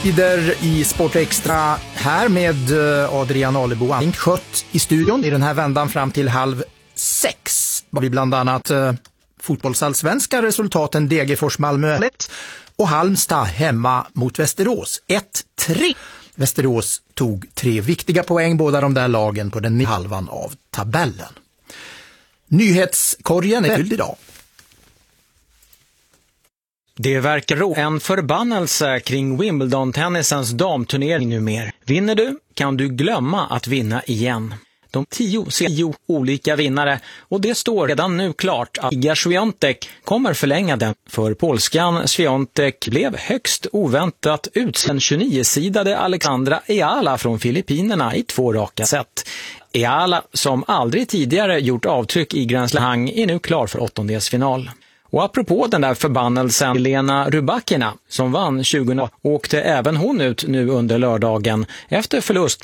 Tider i Sport Extra här med Adrian Alebo. Allt skött i studion i den här vändan fram till 5:30. Var vi bland annat fotbollsallsvenska resultaten Degerfors Malmö 1 och Halmstad hemma mot Västerås 1-3. Västerås tog 3 viktiga poäng, båda de där lagen på den halvan av tabellen. Nyhetskorgen är fylld idag. Det verkar en förbannelse kring Wimbledon-tennisens damturnering numera. Vinner du kan du glömma att vinna igen. De 10 olika vinnare, och det står redan nu klart att Iga Swiatek kommer förlänga den. För polskan Swiatek blev högst oväntat utsedd 29-sidade Alexandra Eala från Filippinerna i 2 raka set. Eala, som aldrig tidigare gjort avtryck i Grand Slam, är nu klar för 8-delsfinal. Och apropå den där förbannelsen, Elena Rybakina som vann 20 åkte även hon ut nu under lördagen efter förlust